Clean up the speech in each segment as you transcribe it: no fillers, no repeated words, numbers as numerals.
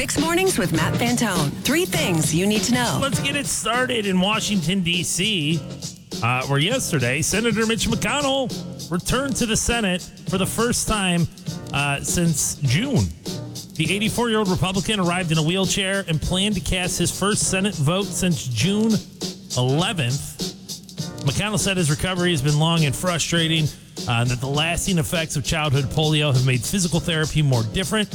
Mixed Mornings with Matt Fantone. 3 things you need to know. Let's get it started in Washington, D.C., where yesterday, Senator Mitch McConnell returned to the Senate for the first time since June. The 84-year-old Republican arrived in a wheelchair and planned to cast his first Senate vote since June 11th. McConnell said his recovery has been long and frustrating, that the lasting effects of childhood polio have made physical therapy more difficult.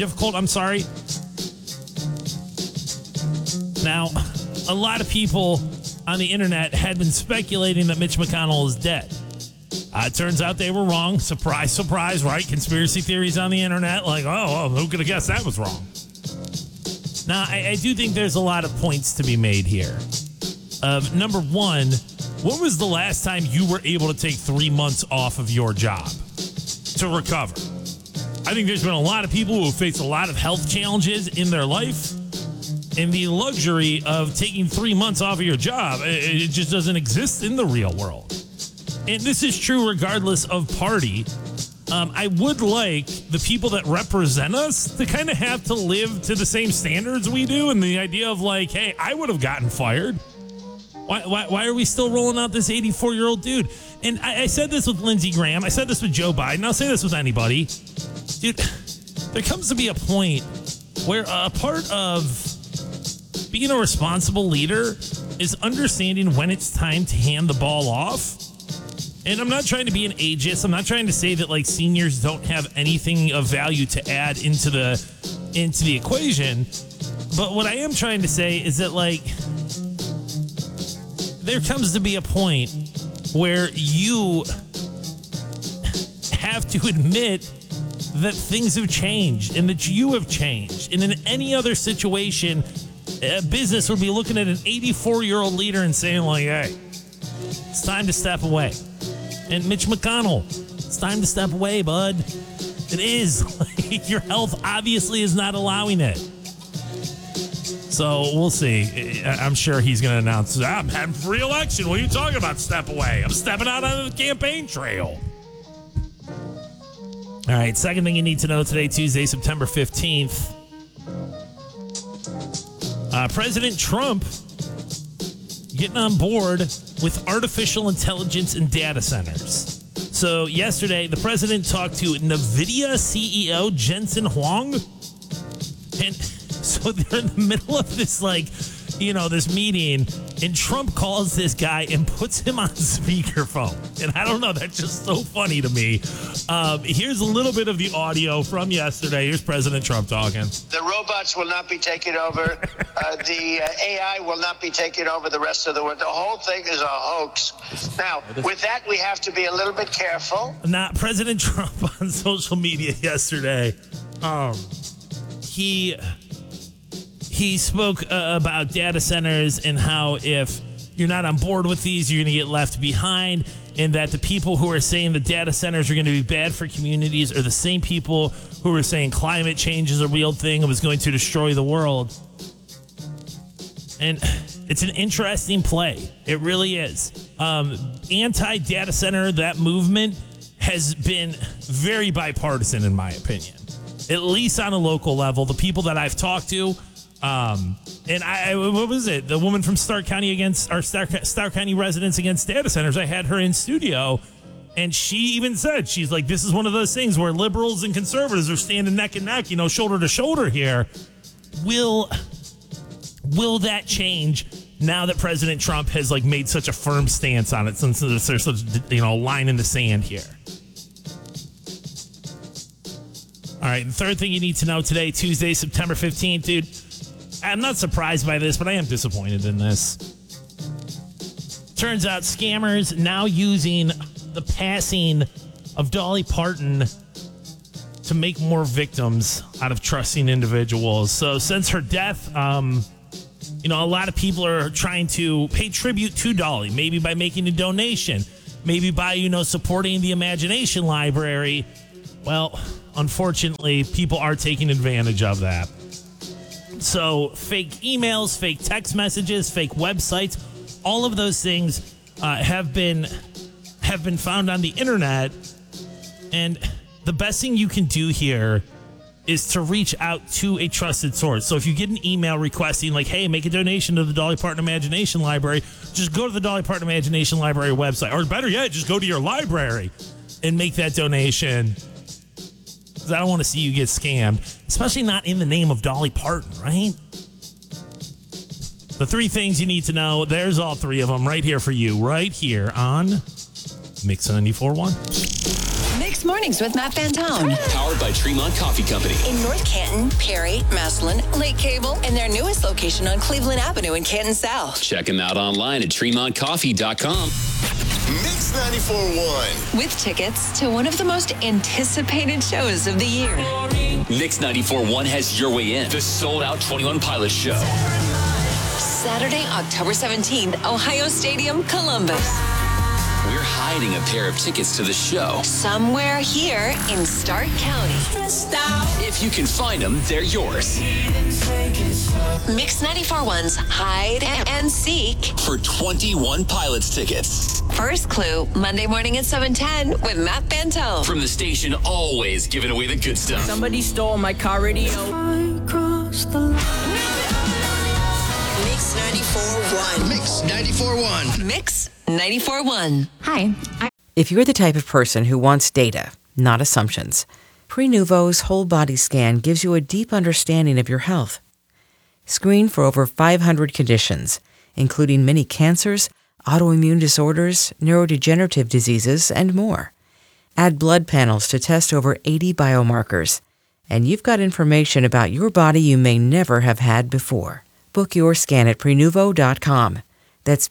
Now, a lot of people on the internet had been speculating that Mitch McConnell is dead. It turns out they were wrong. Surprise, surprise, right? Conspiracy theories on the internet. Like, oh, who could have guessed that was wrong? Now, I do think there's a lot of points to be made here. Number one, when was the last time you were able to take 3 months off of your job to recover? I think there's been a lot of people who face a lot of health challenges in their life. And the luxury of taking 3 months off of your job, it just doesn't exist in the real world. And this is true regardless of party. I would like the people that represent us to kind of have to live to the same standards we do. And the idea of like, hey, I would have gotten fired. Why are we still rolling out this 84-year-old dude? And I said this with Lindsey Graham. I said this with Joe Biden. I'll say this with anybody. Dude, there comes to be a point where a part of being a responsible leader is understanding when it's time to hand the ball off. And I'm not trying to be an ageist. I'm not trying to say that like seniors don't have anything of value to add into the equation. But what I am trying to say is that like there comes to be a point where you have to admit that things have changed and that you have changed. And in any other situation, a business would be looking at an 84-year-old leader and saying, like, hey, it's time to step away. And Mitch McConnell, it's time to step away, bud. It is. Like, your health obviously is not allowing it. So we'll see. I'm sure he's going to announce, I'm having free election. What are you talking about, step away? I'm stepping out on the campaign trail. All right, second thing you need to know today, Tuesday, September 15th. President Trump getting on board with artificial intelligence and data centers. So yesterday, the president talked to NVIDIA CEO Jensen Huang. And so they're in the middle of this, this meeting, and Trump calls this guy and puts him on speakerphone. And I don't know, that's just so funny to me. Here's a little bit of the audio from yesterday. Here's President Trump talking. The robots will not be taking over. The AI will not be taking over the rest of the world. The whole thing is a hoax. Now, with that, we have to be a little bit careful. Not President Trump on social media yesterday. He spoke about data centers and how if you're not on board with these, you're going to get left behind, and that the people who are saying the data centers are going to be bad for communities are the same people who are saying climate change is a real thing and was going to destroy the world. And it's an interesting play. It really is. Anti-data center, that movement has been very bipartisan, in my opinion, at least on a local level. The people that I've talked to, what was it? The woman from Stark County Stark County residents against data centers. I had her in studio, and she even said, she's like, this is one of those things where liberals and conservatives are standing neck and neck, shoulder to shoulder here. Will that change now that President Trump has made such a firm stance on it, since there's such a line in the sand here? All right, the third thing you need to know today, Tuesday, September 15th, dude. I'm not surprised by this, but I am disappointed in this. Turns out scammers now using the passing of Dolly Parton to make more victims out of trusting individuals. So since her death, a lot of people are trying to pay tribute to Dolly, maybe by making a donation, maybe by, supporting the Imagination Library. Well, unfortunately, people are taking advantage of that. So fake emails, fake text messages, fake websites, all of those things have been found on the internet. And the best thing you can do here is to reach out to a trusted source. So if you get an email requesting like, hey, make a donation to the Dolly Parton Imagination Library, just go to the Dolly Parton Imagination Library website. Or better yet, just go to your library and make that donation. Because I don't want to see you get scammed, especially not in the name of Dolly Parton, right? The 3 things you need to know, there's all 3 of them right here for you, right here on Mix 94.1. Mixed Mornings with Matt Fantone. Powered by Tremont Coffee Company. In North Canton, Perry, Massillon, Lake Cable, and their newest location on Cleveland Avenue in Canton South. Check them out online at TremontCoffee.com. Mix 94.1. With tickets to one of the most anticipated shows of the year. Mix 94.1 has your way in. The sold-out 21 Pilots show. Saturday, October 17th, Ohio Stadium, Columbus. We're hiding a pair of tickets to the show. Somewhere here in Stark County. If you can find them, they're yours. Mix 94.1's Hide and Seek. For 21 Pilots tickets. First clue, Monday morning at 7:10 with Matt Fantone. From the station, always giving away the good stuff. Somebody stole my car radio. Mix 94.1. Mix 94.1. Mix 94.1. Hi. If you're the type of person who wants data, not assumptions, Prenuvo's whole body scan gives you a deep understanding of your health. Screen for over 500 conditions, including many cancers, autoimmune disorders, neurodegenerative diseases, and more. Add blood panels to test over 80 biomarkers, and you've got information about your body you may never have had before. Book your scan at Prenuvo.com. That's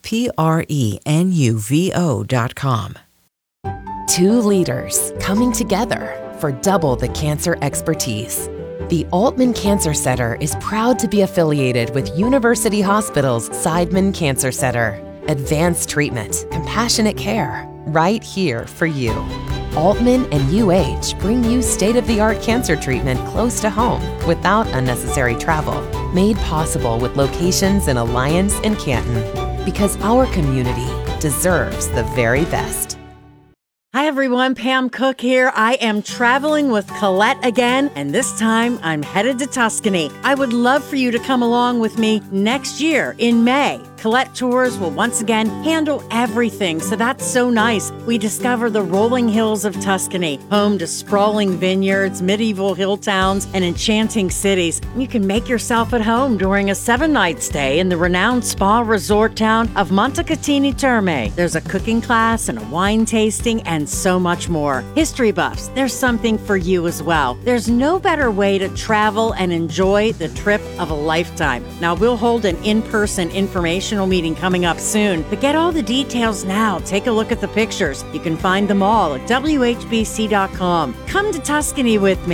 Prenuvo.com. 2 leaders coming together for double the cancer expertise. The Altman Cancer Center is proud to be affiliated with University Hospital's Seidman Cancer Center. Advanced treatment, compassionate care, right here for you. Altman and UH bring you state-of-the-art cancer treatment close to home without unnecessary travel. Made possible with locations in Alliance and Canton. Because our community deserves the very best. Hi everyone, Pam Cook here. I am traveling with Colette again, and this time I'm headed to Tuscany. I would love for you to come along with me next year in May. Colette Tours will once again handle everything, so that's so nice. We discover the rolling hills of Tuscany, home to sprawling vineyards, medieval hill towns, and enchanting cities. You can make yourself at home during a 7-night stay in the renowned spa resort town of Montecatini Terme. There's a cooking class and a wine tasting and so much more. History buffs, there's something for you as well. There's no better way to travel and enjoy the trip of a lifetime. Now, we'll hold an in-person informational meeting coming up soon, but get all the details now. Take a look at the pictures. You can find them all at WHBC.com. Come to Tuscany with me.